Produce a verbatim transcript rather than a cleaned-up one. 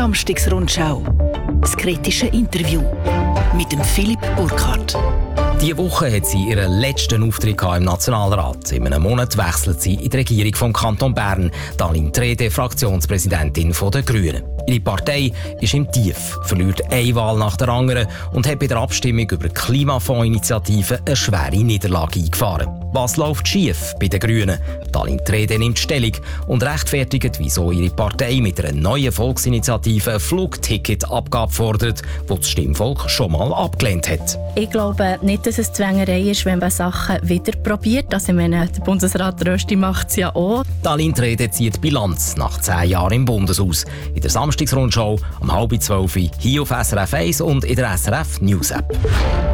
Samstagsrundschau. Das kritische Interview mit dem Philipp Burkhardt. Diese Woche hat sie ihren letzten Auftritt im Nationalrat. In einem Monat wechselt sie in die Regierung vom Kanton Bern. Daline Treede, Fraktionspräsidentin der Grünen. Ihre Partei ist im Tief, verliert eine Wahl nach der anderen und hat bei der Abstimmung über die Klimafondsinitiative eine schwere Niederlage eingefahren. Was läuft schief bei den Grünen? Daline Treede nimmt Stellung und rechtfertigt, wieso ihre Partei mit einer neuen Volksinitiative eine Flugticketabgabe fordert, die das Stimmvolk schon mal abgelehnt hat. Ich glaube nicht, dass es Zwängerei ist, wenn man Sachen wieder probiert. Also, ich meine, der Bundesrat Rösti macht es ja auch. Daline Treede zieht Bilanz nach zehn Jahren im Bundeshaus. In der Samstagsrundschau um halb zwölf hier auf S R F eins und in der S R F News App.